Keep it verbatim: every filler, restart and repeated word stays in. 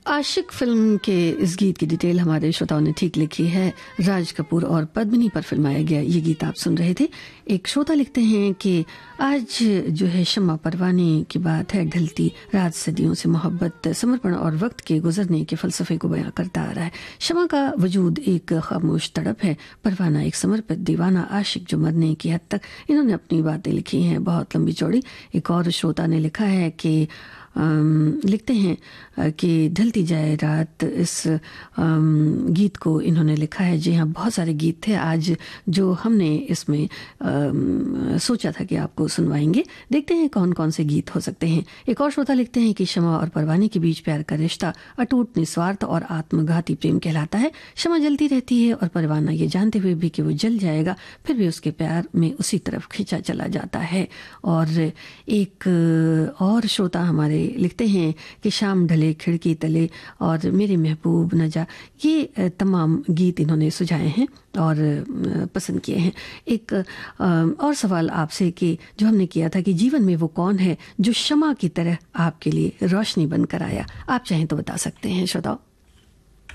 आशिक film के इस गीत की डिटेल हमारे श्रोताओं ने ठीक लिखी है। राज कपूर और पद्मिनी पर फिल्माया गया ये गीत आप सुन रहे थे। एक श्रोता लिखते हैं कि आज जो है शम्मा परवाने की बात है, ढलती रात सदियों से मोहब्बत, समर्पण और वक्त के गुजरने के फलसफे को बयां करता आ रहा है। शम्मा का वजूद एक खामोश तड़प है, परवाना एक समर्पित दीवाना आशिक जो मरने की हद तक इन्होंने अपनी बातें लिखी हैं, बहुत लंबी चौड़ी। एक और श्रोता ने लिखा है कि लिखते हैं कि ढलती जाए रात, इस गीत को इन्होंने लिखा है। जी हाँ, बहुत सारे गीत थे आज जो हमने इसमें सोचा था कि आपको सुनवाएंगे। देखते हैं कौन कौन से गीत हो सकते हैं। एक और श्रोता लिखते हैं कि शम्मा और परवाने के बीच प्यार का रिश्ता अटूट, निस्वार्थ और आत्मघाती प्रेम कहलाता है। शम्मा जलती रहती है और परवाना ये जानते हुए भी कि वो जल जाएगा, फिर भी उसके प्यार में उसी तरफ खींचा चला जाता है। और एक और श्रोता हमारे लिखते हैं कि शाम ढले खिड़की तले और मेरे महबूब न जा, ये तमाम गीत इन्होंने सुझाए हैं और पसंद किए हैं। एक और सवाल आपसे कि जो हमने किया था कि जीवन में वो कौन है जो शम्मा की तरह आपके लिए रोशनी बनकर आया, आप चाहें तो बता सकते हैं श्रोताओ।